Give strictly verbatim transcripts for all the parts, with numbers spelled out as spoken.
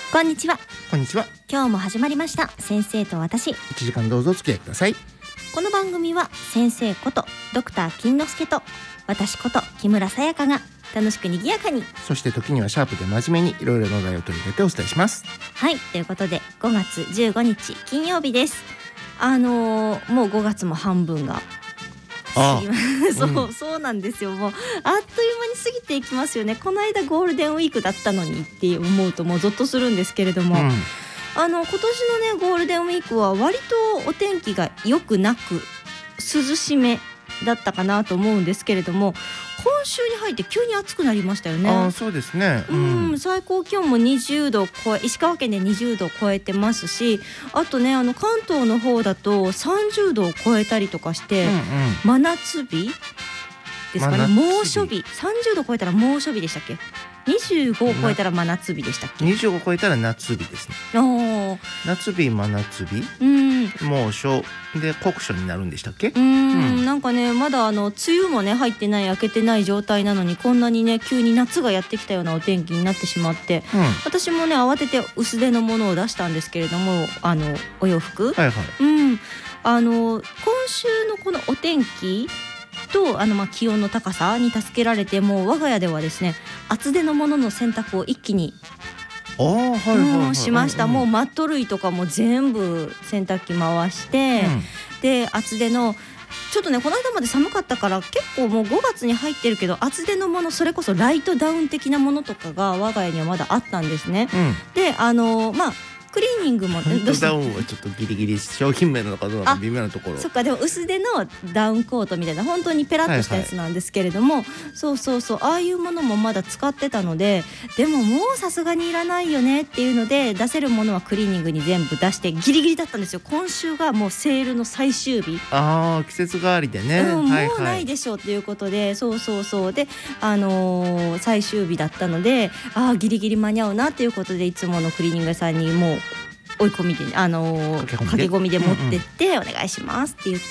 こんにちは。 こんにちは。 今日も始まりました先生と私。 いちじかんどうぞお付き合いください。 この番組は先生ことドクター金之助と私こと木村さやかが楽しく賑やかに、 そして時にはシャープで真面目にいろいろな話題を取り入れてお伝えします。 はい、ということでごがつじゅうごにち金曜日です。あのー、もうごがつも半分が過ぎますそう、うん、そうなんですよ。もうあっという間に過ぎていきますよね。この間ゴールデンウィークだったのにって思うともうゾッとするんですけれども、うん、あの今年のねゴールデンウィークは割とお天気が良くなく涼しめだったかなと思うんですけれども、今週に入って急に暑くなりましたよね。 あ、そうですね、 うん、うん、最高気温もにじゅうどを超え、石川県でにじゅうどを超えてますし、あとねあの関東の方だとさんじゅうどを超えたりとかして、うんうん、真夏日ですかね。猛暑日、さんじゅうど超えたら猛暑日でしたっけ？にじゅうごを超えたら真夏日でしたっけ？ にじゅうご超えたら夏日ですね。お夏日、真夏日、うん、猛暑で酷暑になるんでしたっけ？うん、 うん、なんかねまだあの梅雨もね入ってない明けてない状態なのに、こんなにね急に夏がやってきたようなお天気になってしまって、うん、私もね慌てて薄手のものを出したんですけれども、あのお洋服、はいはい、うん、あの今週のこのお天気とあのまあ気温の高さに助けられて、もう我が家ではですね厚手のものの洗濯を一気にあ、はいはいはい、 しました。もうマット類とかも全部洗濯機回して、うん、で厚手のちょっとねこの間まで寒かったから結構もうごがつに入ってるけど厚手のもの、それこそライトダウン的なものとかが我が家にはまだあったんですね、うん、であのまあクリーニングもライトダウンはちょっとギリギリ商品名なのかどうなのか微妙なところ。 そっか、でも薄手のダウンコートみたいな本当にペラッとしたやつなんですけれども、はいはい、そうそうそう、ああいうものもまだ使ってたので、でももうさすがにいらないよねっていうので出せるものはクリーニングに全部出してギリギリだったんですよ。今週がもうセールの最終日。 ああ、季節変わりでね、うん、 もうないでしょうということで、はいはい、そうそうそうで、あのー、最終日だったので、ああギリギリ間に合うなということでいつものクリーニング屋さんにもう追い込みで、あのー、駆け込みで持ってって、うんうん、お願いしますって言って、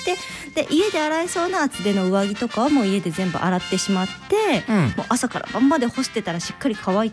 で家で洗えそうな厚手の上着とかはもう家で全部洗ってしまって、うん、もう朝から晩まで干してたらしっかり乾い